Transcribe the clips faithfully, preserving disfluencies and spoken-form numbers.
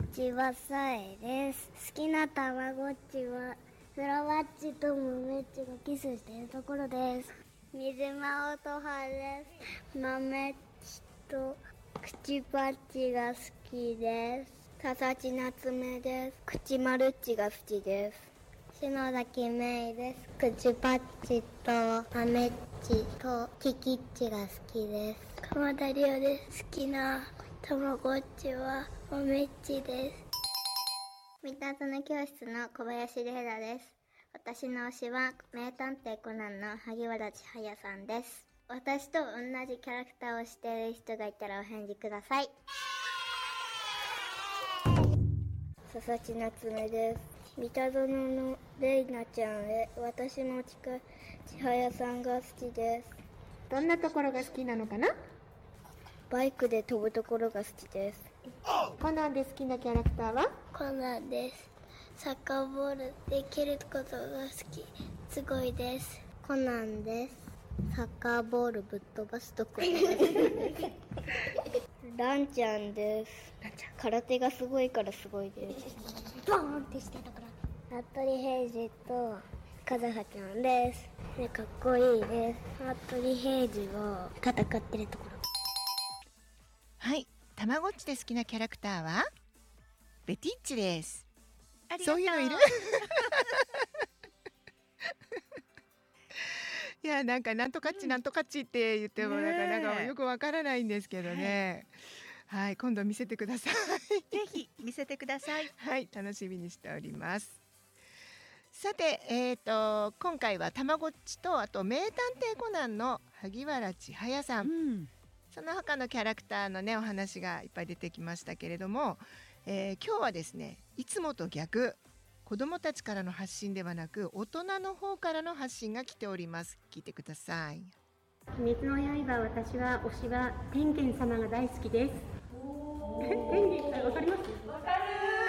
ちはさえです。好きなたまごっちはフラワッチともめっちがキスしているところです。水間音羽です。豆っちと口パッチが好きです。笹地夏目です。口まるっちが好きです。篠崎めいです。口パッチと豆っちとキキッチが好きです。鎌田理央です。好きなたまごっちは豆っちです。三田園教室の小林玲奈です。私の推しは名探偵コナンの萩原千早さんです。私と同じキャラクターをしている人がいたらお返事ください。佐々木夏目です。三田園のレイナちゃんへ、私の近い千早さんが好きです。 どんなところが好きなのかな？ バイクで飛ぶところが好きです。 コナンで好きなキャラクターは？ コナンです。サッカーボールで蹴ることが好き、すごいです。コナンです。サッカーボールぶっ飛ばすところですランちゃんです。空手がすごいからすごいです。ボーンってしてたから。服部平次と風葉ちゃんです、ね、かっこいいです。服部平次が戦ってるところ。 はい、たまごっちで好きなキャラクターはベティッチです。そういうのいるいや、なんかなんとかっちなんとかっちって言ってもなんか、なんかよくわからないんですけどね、はい、はい、今度見せてくださいぜひ見せてくださいはい、楽しみにしております。さて、えーと今回はたまごっちと、あと名探偵コナンの萩原千早さん、うん、その他のキャラクターのねお話がいっぱい出てきましたけれども、えー、今日はですね、いつもと逆、子どもたちからの発信ではなく大人の方からの発信が来ております。聞いてください。 鬼滅の刃、私は推しは天元様が大好きです。天元、わかります？わかる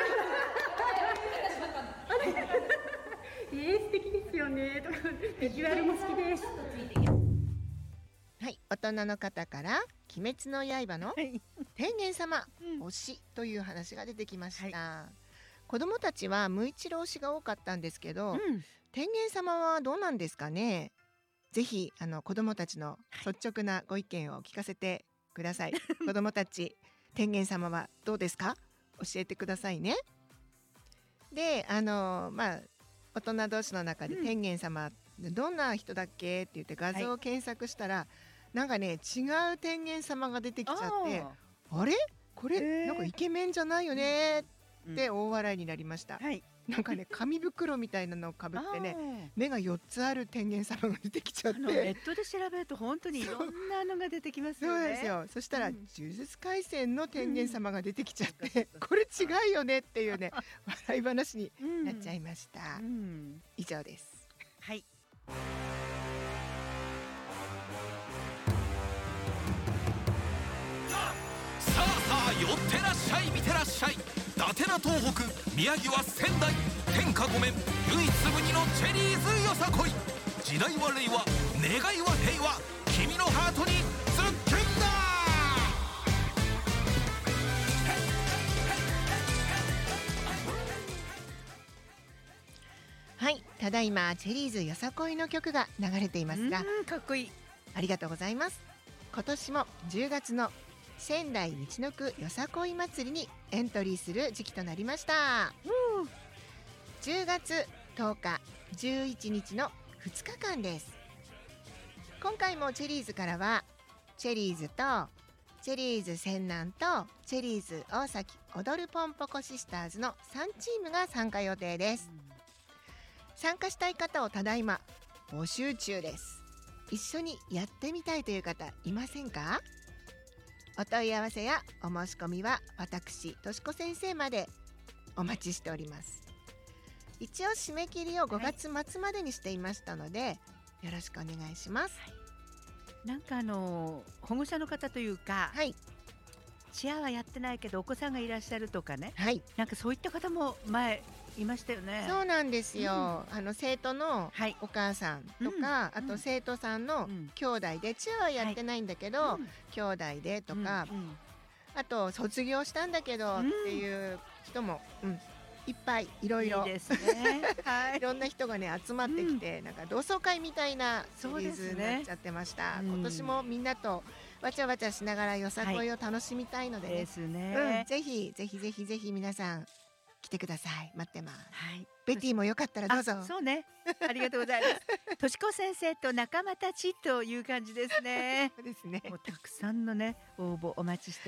えー、素敵ですよねとか、ビジュアルも好きです。 はい、大人の方から鬼滅の刃の天元様推しという話が出てきました、はい、子どもたちは無一郎推しが多かったんですけど、うん、天元様はどうなんですかね。ぜひあの子どもたちの率直なご意見を聞かせてください子どもたち、天元様はどうですか、教えてくださいね。で、あのまあ大人同士の中で天元様、うん、どんな人だっけって言って画像を検索したら、はい、なんかね違う天元様が出てきちゃって、 あ, あれこれ、えー、なんかイケメンじゃないよねって大笑いになりました、うん、はい、なんかね紙袋みたいなのをかぶってね目がよっつある天元様が出てきちゃって、 ネットで調べると本当にいろんなのが出てきますよね。 そうですよ。そしたら、うん、呪術廻戦の天元様が出てきちゃって、うん、これ違うよねっていうね笑い話になっちゃいました、うん、以上です。 はい、 さあさあ寄ってらっしゃい、見てらっしゃい。伊達な東北、宮城は仙台、天下御免、唯一無二のチェリーズよさこい。時代は令和、願いは平和、君のハートにズッキュンだ。 はい、ただいまチェリーズよさこいの曲が流れていますが、 かっこいい、 ありがとうございます。今年もじゅうがつの仙台みちのくよさこい祭りにエントリーする時期となりました、うん、じゅうがつとおか、じゅういちにちのふつかかんです。今回もチェリーズからはチェリーズとチェリーズ仙南とチェリーズ大崎踊るポンポコシスターズのさんチームが参加予定です、うん、参加したい方をただいま募集中です。一緒にやってみたいという方いませんか？お問い合わせやお申し込みは私としこ先生までお待ちしております。一応締め切りをごがつまつまでにしていましたので、はい、よろしくお願いします、はい、 なんかあの保護者の方というか、はい、チアはやってないけどお子さんがいらっしゃるとかね、はい、なんかそういった方も前いましたよね。 そうなんですよ、うん、あの生徒のお母さんとか、はい、あと生徒さんの兄弟で、チアはやってないんだけど、はい、兄弟でとか、うんうん、 あと卒業したんだけどっていう人も、うん、いっぱいいろいろいいですね、はい、 いろんな人がね集まってきて、うん、なんか同窓会みたいなシリーズになっちゃってました、ね、今年もみんなとわちゃわちゃしながらよさこいを楽しみたいのでね、 ですね、 うん、ぜひぜひぜひぜひ皆さん来てください。待ってます、はい、ベティもよかったらどうぞ。 そうね、ありがとうございますとしこ先生と仲間たちという感じですねそうですね、 もうたくさんのね応募お待ちして